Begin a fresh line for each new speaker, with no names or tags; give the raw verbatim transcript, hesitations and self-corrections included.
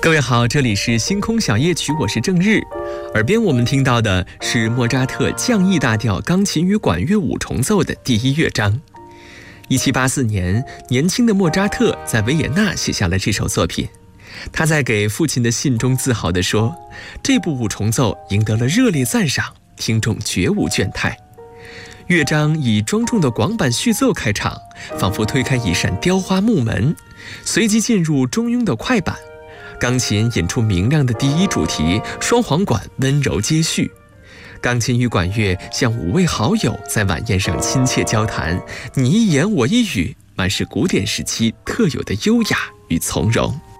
各位好，这里是星空小夜曲，我是郑日。耳边我们听到的是莫扎特降 E 大调钢琴与管乐五重奏的第一乐章。一七八四年，年轻的莫扎特在维也纳写下了这首作品。他在给父亲的信中自豪地说，这部五重奏赢得了热烈赞赏，听众绝无倦怠。乐章以庄重的广板序奏开场，仿佛推开一扇雕花木门，随即进入中庸的快板。钢琴引出明亮的第一主题，双簧管温柔接续。钢琴与管乐像五位好友在晚宴上亲切交谈，你一言我一语，满是古典时期特有的优雅与从容。